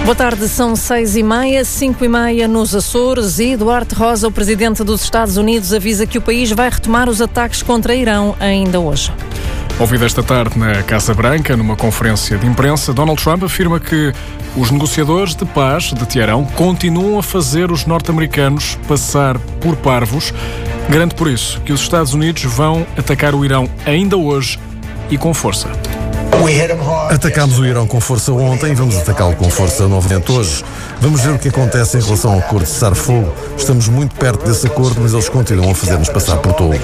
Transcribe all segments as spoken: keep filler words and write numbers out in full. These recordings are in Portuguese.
Boa tarde, são seis e meia, cinco e meia nos Açores e Duarte Rosa, o presidente dos Estados Unidos, avisa que o país vai retomar os ataques contra Irão ainda hoje. Ouvido esta tarde na Casa Branca, numa conferência de imprensa, Donald Trump afirma que os negociadores de paz de Teherão continuam a fazer os norte-americanos passar por parvos. Garante por isso que os Estados Unidos vão atacar o Irão ainda hoje e com força. Atacámos o Irão com força ontem e vamos atacá-lo com força novamente hoje. Vamos ver o que acontece em relação ao acordo de cessar-fogo. Estamos muito perto desse acordo, mas eles continuam a fazer-nos passar por tolos.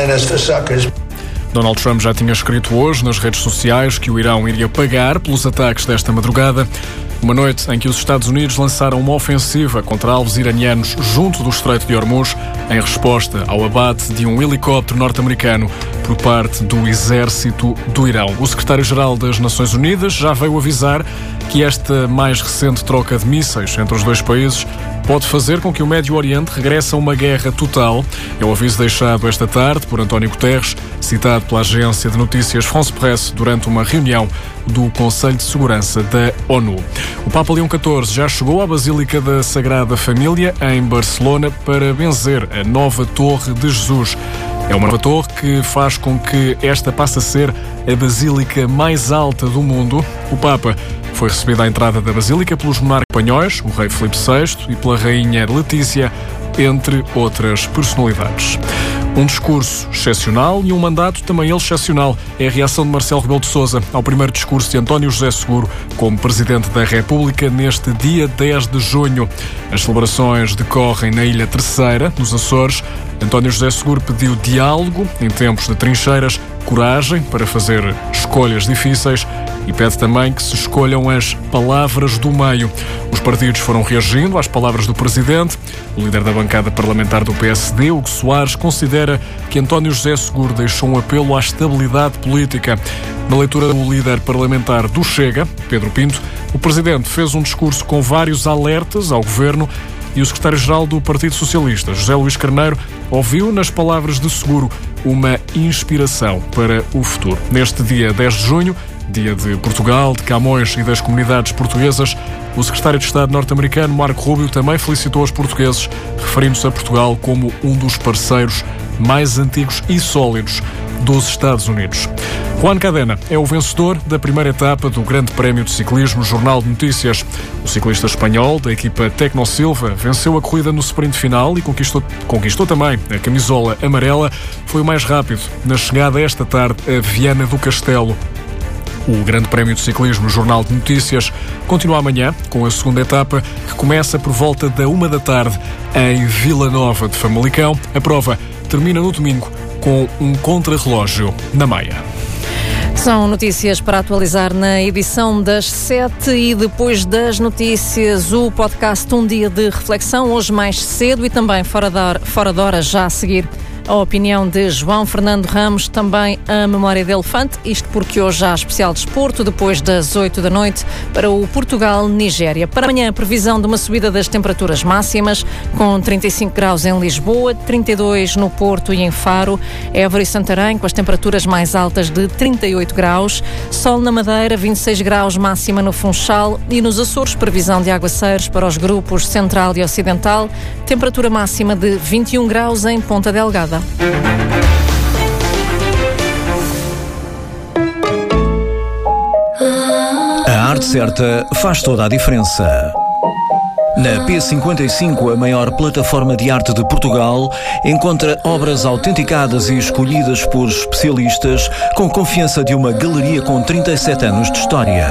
Donald Trump já tinha escrito hoje nas redes sociais que o Irão iria pagar pelos ataques desta madrugada. Uma noite em que os Estados Unidos lançaram uma ofensiva contra alvos iranianos junto do Estreito de Hormuz, em resposta ao abate de um helicóptero norte-americano por parte do exército do Irão. O secretário-geral das Nações Unidas já veio avisar que esta mais recente troca de mísseis entre os dois países pode fazer com que o Médio Oriente regresse a uma guerra total. É o aviso deixado esta tarde por António Guterres, citado pela agência de notícias France Presse durante uma reunião do Conselho de Segurança da ONU. O Papa Leão catorze já chegou à Basílica da Sagrada Família, em Barcelona, para benzer a nova Torre de Jesus. É uma nova torre que faz com que esta passe a ser a basílica mais alta do mundo. O Papa foi recebido à entrada da Basílica pelos monarcas espanhóis, o rei Filipe sexto, e pela rainha Letícia, entre outras personalidades. Um discurso excepcional e um mandato também ele excepcional. É a reação de Marcelo Rebelo de Sousa ao primeiro discurso de António José Seguro como Presidente da República neste dia dez de junho. As celebrações decorrem na Ilha Terceira, nos Açores. António José Seguro pediu diálogo em tempos de trincheiras, coragem para fazer escolhas difíceis e pede também que se escolham as palavras do meio. Os partidos foram reagindo às palavras do Presidente. O líder da bancada parlamentar do P S D, Hugo Soares, considera que António José Seguro deixou um apelo à estabilidade política. Na leitura do líder parlamentar do Chega, Pedro Pinto, o Presidente fez um discurso com vários alertas ao Governo e o secretário-geral do Partido Socialista, José Luís Carneiro, ouviu nas palavras de Seguro uma inspiração para o futuro. Neste dia dez de junho, dia de Portugal, de Camões e das comunidades portuguesas, o secretário de Estado norte-americano, Marco Rubio, também felicitou os portugueses, referindo-se a Portugal como um dos parceiros mais antigos e sólidos dos Estados Unidos. Juan Cadena é o vencedor da primeira etapa do Grande Prémio de Ciclismo Jornal de Notícias. O ciclista espanhol da equipa Tecno Silva venceu a corrida no sprint final e conquistou, conquistou também a camisola amarela. Foi o mais rápido na chegada esta tarde a Viana do Castelo. O Grande Prémio de Ciclismo Jornal de Notícias continua amanhã com a segunda etapa, que começa por volta da uma da tarde em Vila Nova de Famalicão. A prova termina no domingo com um contrarrelógio na Maia. São notícias para atualizar na edição das sete e depois das notícias o podcast Um Dia de Reflexão, hoje mais cedo e também fora da hora, fora da hora já a seguir. A opinião de João Fernando Ramos, também a memória de elefante, isto porque hoje há especial desporto, depois das oito da noite, para o Portugal-Nigéria. Para amanhã, a previsão de uma subida das temperaturas máximas, com trinta e cinco graus em Lisboa, trinta e dois no Porto e em Faro, Évora e Santarém, com as temperaturas mais altas de trinta e oito graus, sol na Madeira, vinte e seis graus máxima no Funchal e nos Açores, previsão de aguaceiros para os grupos Central e Ocidental, temperatura máxima de vinte e um graus em Ponta Delgada. A arte certa faz toda a diferença. Na P cinquenta e cinco, a maior plataforma de arte de Portugal, encontra obras autenticadas e escolhidas por especialistas com confiança de uma galeria com trinta e sete anos de história.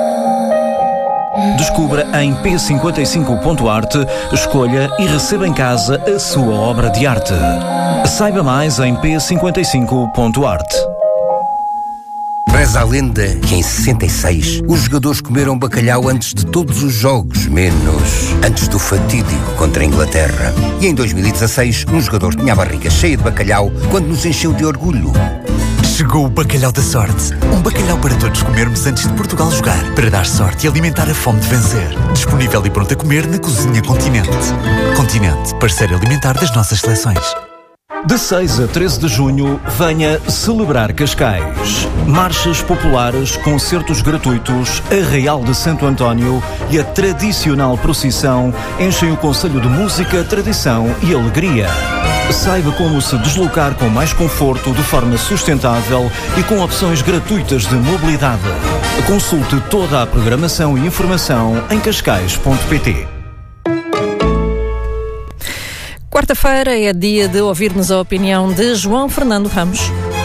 Descubra em p cinquenta e cinco ponto arte, escolha e receba em casa a sua obra de arte. Saiba mais em p cinquenta e cinco ponto arte. Reza a lenda que em sessenta e seis os jogadores comeram bacalhau antes de todos os jogos, menos antes do fatídico contra a Inglaterra. E em dois mil e dezasseis um jogador tinha a barriga cheia de bacalhau quando nos encheu de orgulho. Chegou o bacalhau da sorte. Um bacalhau para todos comermos antes de Portugal jogar, para dar sorte e alimentar a fome de vencer. Disponível e pronto a comer na Cozinha Continente. Continente, parceiro alimentar das nossas seleções. De seis a treze de junho, venha celebrar Cascais. Marchas populares, concertos gratuitos, Arraial de Santo António e a tradicional procissão enchem o concelho de música, tradição e alegria. Saiba como se deslocar com mais conforto, de forma sustentável e com opções gratuitas de mobilidade. Consulte toda a programação e informação em cascais ponto pt. Quarta-feira é dia de ouvirmos a opinião de João Fernando Ramos.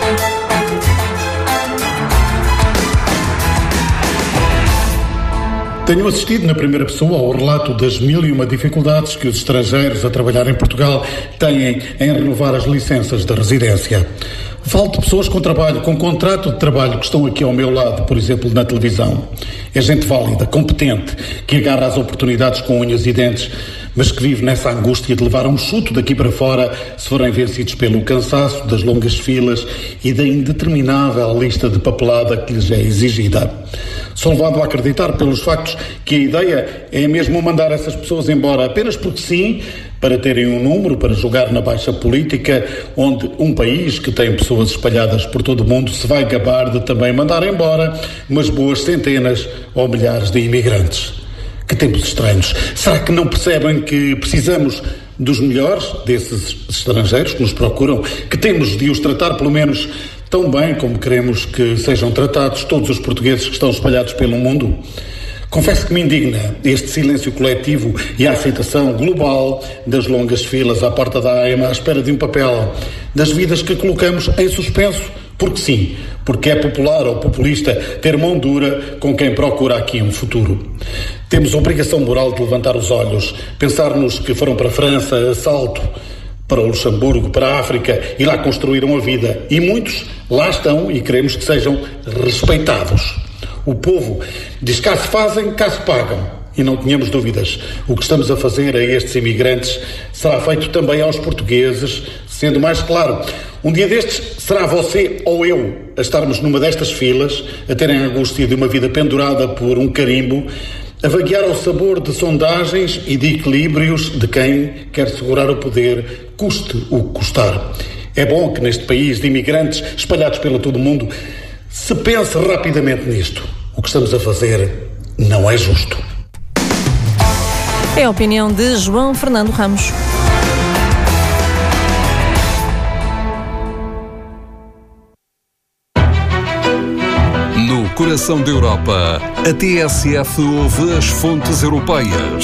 Tenho assistido na primeira pessoa ao relato das mil e uma dificuldades que os estrangeiros a trabalhar em Portugal têm em renovar as licenças de residência. Falo de pessoas com trabalho, com contrato de trabalho, que estão aqui ao meu lado, por exemplo, na televisão. É gente válida, competente, que agarra as oportunidades com unhas e dentes, mas que vive nessa angústia de levar um chuto daqui para fora se forem vencidos pelo cansaço das longas filas e da indeterminável lista de papelada que lhes é exigida. Sou levado a acreditar pelos factos que a ideia é mesmo mandar essas pessoas embora apenas porque sim, para terem um número para jogar na baixa política, onde um país que tem pessoas espalhadas por todo o mundo se vai gabar de também mandar embora umas boas centenas ou milhares de imigrantes. Que tempos estranhos. Será que não percebem que precisamos dos melhores desses estrangeiros que nos procuram, que temos de os tratar pelo menos tão bem como queremos que sejam tratados todos os portugueses que estão espalhados pelo mundo? Confesso que me indigna este silêncio coletivo e a aceitação global das longas filas à porta da A E M à espera de um papel, das vidas que colocamos em suspenso, porque sim, porque é popular ou populista ter mão dura com quem procura aqui um futuro. Temos a obrigação moral de levantar os olhos, pensar nos que foram para a França a salto, para o Luxemburgo, para a África e lá construíram a vida. E muitos lá estão e queremos que sejam respeitados. O povo diz cá se fazem, cá se pagam. E não tenhamos dúvidas, o que estamos a fazer a estes imigrantes será feito também aos portugueses, sendo mais claro, um dia destes será você ou eu a estarmos numa destas filas, a terem a angústia de uma vida pendurada por um carimbo, a vaguear ao sabor de sondagens e de equilíbrios de quem quer segurar o poder, custe o que custar. É bom que neste país de imigrantes espalhados pelo todo o mundo se pense rapidamente nisto. O que estamos a fazer não é justo. É a opinião de João Fernando Ramos. No coração da Europa, a T S F ouve as fontes europeias.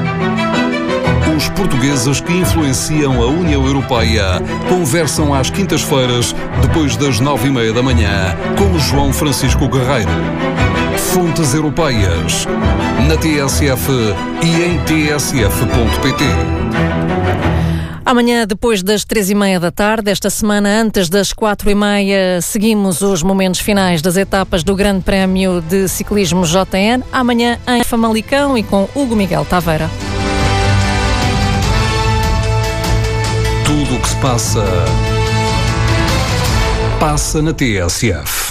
Os portugueses que influenciam a União Europeia conversam às quintas-feiras, depois das nove e meia da manhã, com João Francisco Guerreiro. Fontes Europeias, na T S F e em t s f ponto p t. Amanhã, depois das três e meia da tarde, esta semana antes das quatro e meia, seguimos os momentos finais das etapas do Grande Prémio de Ciclismo J N. Amanhã em Famalicão e com Hugo Miguel Taveira. Tudo o que se passa, passa na T S F.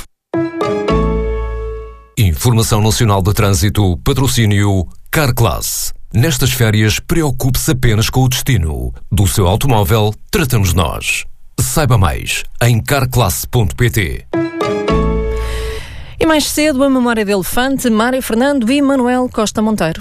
Informação Nacional de Trânsito, patrocínio Carclass. Nestas férias, preocupe-se apenas com o destino. Do seu automóvel, tratamos nós. Saiba mais em carclass ponto p t. E mais cedo, a memória de elefante, Mário Fernando e Manuel Costa Monteiro.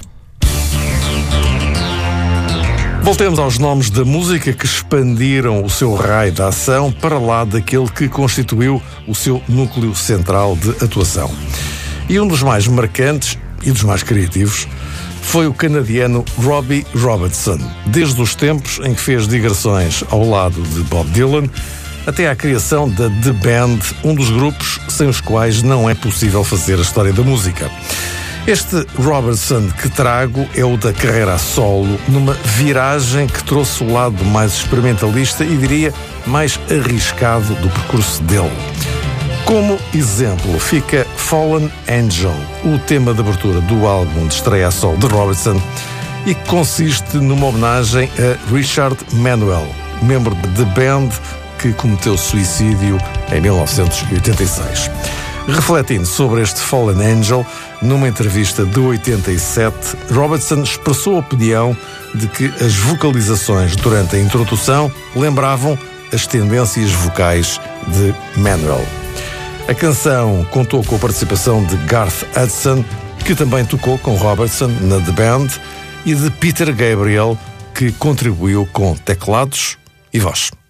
Voltemos aos nomes da música que expandiram o seu raio de ação para lá daquele que constituiu o seu núcleo central de atuação. E um dos mais marcantes e dos mais criativos foi o canadiano Robbie Robertson, desde os tempos em que fez digressões ao lado de Bob Dylan até à criação da The Band, um dos grupos sem os quais não é possível fazer a história da música. Este Robertson que trago é o da carreira a solo, numa viragem que trouxe o lado mais experimentalista e, diria, mais arriscado do percurso dele. Como exemplo fica Fallen Angel, o tema de abertura do álbum de estreia a solo de Robertson e que consiste numa homenagem a Richard Manuel, membro de The Band que cometeu suicídio em mil novecentos e oitenta e seis. Refletindo sobre este Fallen Angel, numa entrevista de oitenta e sete, Robertson expressou a opinião de que as vocalizações durante a introdução lembravam as tendências vocais de Manuel. A canção contou com a participação de Garth Hudson, que também tocou com Robertson na The Band, e de Peter Gabriel, que contribuiu com teclados e voz.